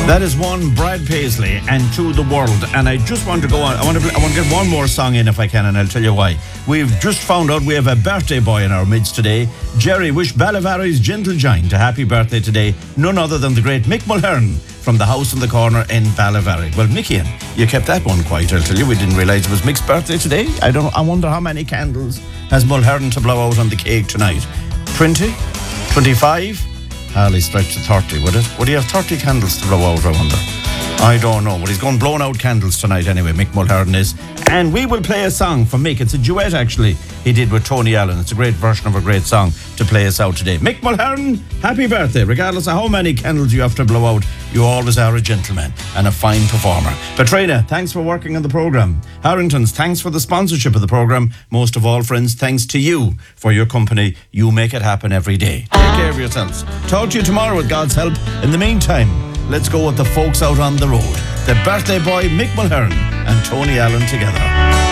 That is one, Brad Paisley, and To the World. And I just want to go on. I want to get one more song in if I can, and I'll tell you why. We've just found out we have a birthday boy in our midst today. Jerry, wish Ballyvarry's gentle giant a happy birthday today. None other than the great Mick Mulhern from the house in the corner in Ballyvarry. Well, Mickey, you kept that one quiet, I'll tell you. We didn't realise it was Mick's birthday today. I wonder how many candles has Mulhern to blow out on the cake tonight. 20? 25? Hardly stretch to 30, would it? Would he have 30 candles to blow out, I wonder? I don't know, but he's going blowing out candles tonight anyway, Mick Mulhern is. And we will play a song from Mick. It's a duet, actually, he did with Tony Allen. It's a great version of a great song to play us out today. Mick Mulhern, happy birthday. Regardless of how many candles you have to blow out, you always are a gentleman and a fine performer. Petrina, thanks for working on the programme. Harrington's, thanks for the sponsorship of the programme. Most of all, friends, thanks to you for your company. You make it happen every day. Take care of yourselves. Talk to you tomorrow with God's help. In the meantime, let's go with the folks out on the road. The birthday boy, Mick Mulhern, and Tony Allen together.